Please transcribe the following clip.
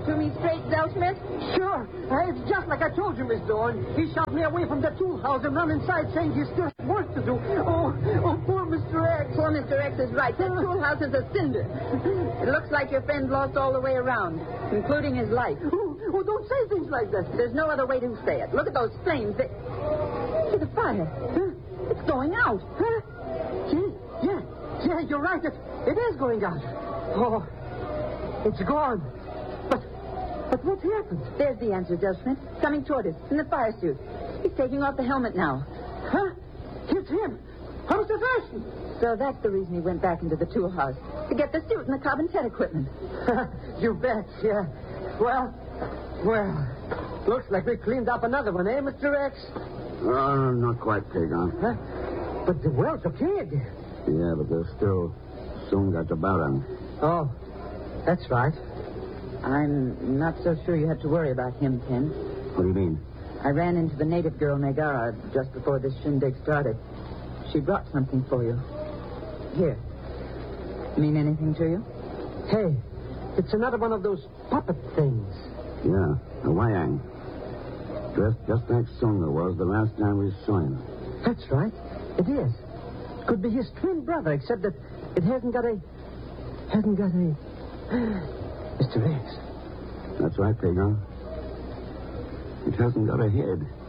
to me straight, Zellschmidt? Sure. It's just like I told you, Miss Dorn. He shoved me away from the tool house and ran inside saying he still has work to do. Oh, poor Mr. X. Poor Mr. X is right. That tool house is a cinder. It looks like your friend lost all the way around, including his life. Oh, don't say things like that. There's no other way to say it. Look at those flames. See the fire. Huh? It's going out. Huh? Yeah, you're right. It is going out. Oh, it's gone. But what happened? There's the answer, Zellschmidt. Coming toward us in the fire suit. He's taking off the helmet now. Huh? It's him. How's the fashion? So that's the reason he went back into the tool house. To get the suit and the carbon head equipment. You bet, yeah. Well, looks like we cleaned up another one, eh, Mr. X? Not quite, Pagon. Huh? But the well's a kid. Yeah, but they're still soon got the baron. Oh, that's right. I'm not so sure you have to worry about him, Ken. What do you mean? I ran into the native girl, Megara, just before this shindig started. She brought something for you. Here. Mean anything to you? Hey, it's another one of those puppet things. Yeah, a Wayang. Dressed just like Sunga was the last time we saw him. That's right. It is. It could be his twin brother, except that it hasn't got a... Mr. X. That's right, Pagon. It hasn't got a head.